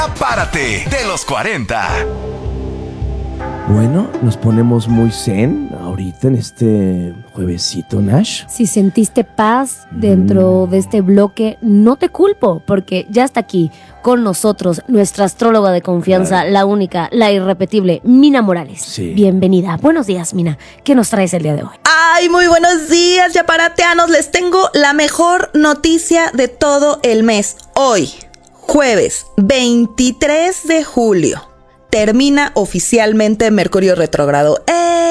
Párate de los 40. Bueno, nos ponemos muy zen ahorita en este juevesito, Nash. Si sentiste paz dentro de este bloque, no te culpo, porque ya está aquí con nosotros nuestra astróloga de confianza, la única, la irrepetible, Mina Morales. Sí. Bienvenida. Buenos días, Mina. ¿Qué nos traes el día de hoy? ¡Ay, muy buenos días, yaparateanos! Les tengo la mejor noticia de todo el mes. Hoy, jueves 23 de julio, termina oficialmente Mercurio retrógrado.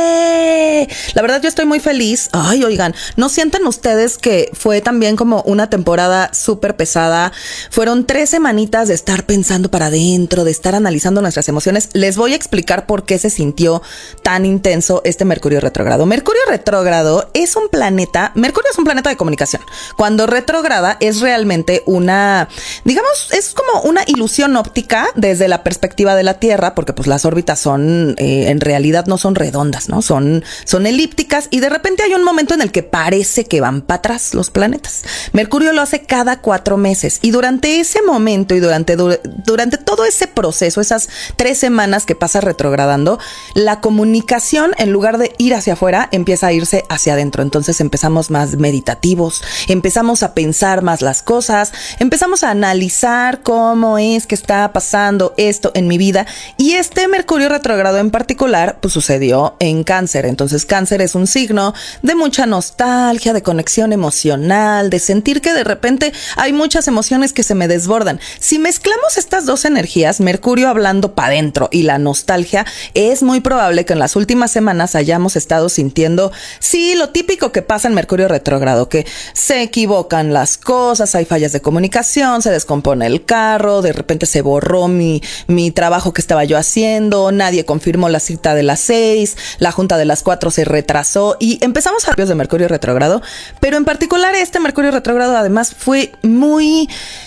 La verdad yo estoy muy feliz. Ay, oigan, ¿no sienten ustedes que fue también como una temporada súper pesada? Fueron 3 semanitas de estar pensando para adentro, de estar analizando nuestras emociones. Les voy a explicar por qué se sintió tan intenso este Mercurio retrógrado. Mercurio retrógrado es un planeta, Mercurio es un planeta de comunicación. Cuando retrógrada es realmente una, digamos, es como una ilusión óptica desde la perspectiva de la Tierra, porque pues las órbitas son, en realidad no son redondas, ¿no? Son elípticas y de repente hay un momento en el que parece que van para atrás los planetas. Mercurio lo hace cada 4 meses y durante ese momento y durante todo ese proceso, esas 3 semanas que pasa retrogradando, la comunicación en lugar de ir hacia afuera empieza a irse hacia adentro. Entonces empezamos más meditativos, empezamos a pensar más las cosas, empezamos a analizar cómo es que está pasando esto en mi vida. Y este Mercurio retrógrado en particular, pues sucedió en Cáncer. Entonces Cáncer es un signo de mucha nostalgia, de conexión emocional, de sentir que de repente hay muchas emociones que se me desbordan. Si mezclamos estas dos energías, Mercurio hablando para adentro y la nostalgia, es muy probable que en las últimas semanas hayamos estado sintiendo, sí, lo típico que pasa en Mercurio retrógrado, que se equivocan las cosas, hay fallas de comunicación, se descompone el carro, de repente se borró mi trabajo que estaba yo haciendo, nadie confirmó la cita de las 6, la junta de las 4 se retrasó y empezamos a hablar de Mercurio retrógrado, pero en particular este Mercurio retrógrado además fue muy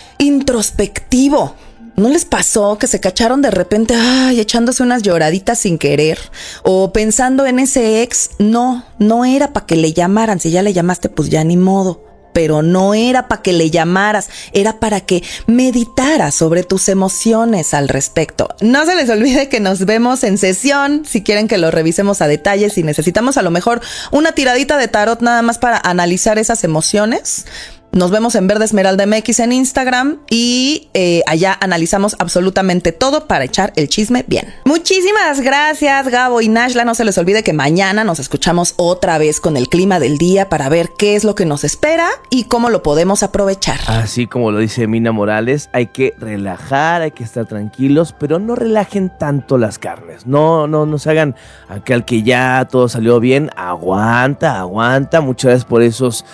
introspectivo. ¿No les pasó que se cacharon de repente, echándose unas lloraditas sin querer? O pensando en ese ex, no era para que le llamaran, si ya le llamaste pues ya ni modo. Pero no era para que le llamaras, era para que meditaras sobre tus emociones al respecto. No se les olvide que nos vemos en sesión, si quieren que lo revisemos a detalle, si necesitamos a lo mejor una tiradita de tarot nada más para analizar esas emociones. Nos vemos en Verde Esmeralda MX en Instagram y allá analizamos absolutamente todo para echar el chisme bien. Muchísimas gracias, Gabo y Nashla. No se les olvide que mañana nos escuchamos otra vez con el clima del día para ver qué es lo que nos espera y cómo lo podemos aprovechar. Así como lo dice Mina Morales, hay que relajar, hay que estar tranquilos, pero no relajen tanto las carnes. No se hagan aquel que ya todo salió bien. Aguanta. Muchas gracias por esos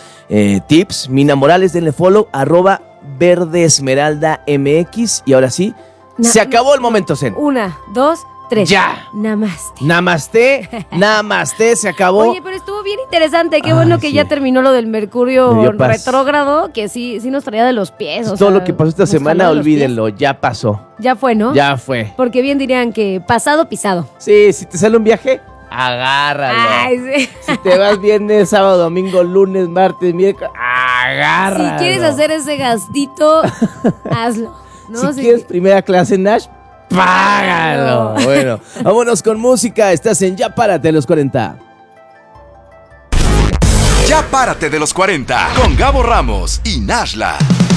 tips. Mina Morales, denle follow, @Verde Esmeralda MX. Y ahora sí, se acabó el momento zen. 1, 2, 3. Ya. Namaste, se acabó. Oye, pero estuvo bien interesante. Qué bueno que sí. ya terminó lo del Mercurio Me dio paz. retrógrado, que sí nos traía de los pies. Todo lo que pasó esta semana, olvídenlo, ya pasó. Ya fue, ¿no? Ya fue. Porque bien dirían que pasado, pisado. Sí, si te sale un viaje, agárralo. Ay, sí. Si te vas viernes, sábado, domingo, lunes, martes, miércoles, agárralo. Si quieres hacer ese gastito, hazlo, ¿no? Si quieres primera clase Nash, págalo. Bueno, vámonos con música. Estás en Ya Párate de los 40. Ya Párate de los 40 con Gabo Ramos y Nashla.